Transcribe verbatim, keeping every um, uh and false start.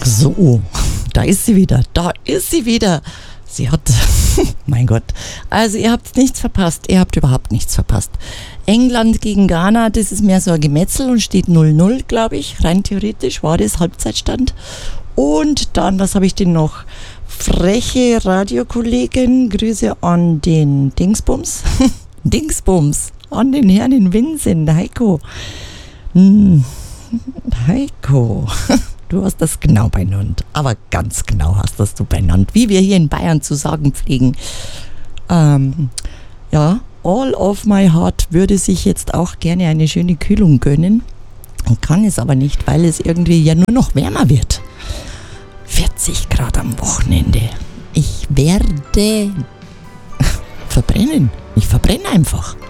So, da ist sie wieder, da ist sie wieder. Sie hat, mein Gott, also ihr habt nichts verpasst, ihr habt überhaupt nichts verpasst. England gegen Ghana, das ist mehr so ein Gemetzel und steht null null, glaube ich, rein theoretisch war das Halbzeitstand. Und dann, was habe ich denn noch? Freche Radiokollegin, Grüße an den Dingsbums, Dingsbums, an den Herrn in Vincent, Heiko. Hm. Heiko, du hast das genau benannt, aber ganz genau hast das du benannt, wie wir hier in Bayern zu sagen pflegen. Ähm, ja, All of My Heart würde sich jetzt auch gerne eine schöne Kühlung gönnen, kann es aber nicht, weil es irgendwie ja nur noch wärmer wird. vierzig Grad am Wochenende. Ich werde verbrennen. Ich verbrenne einfach.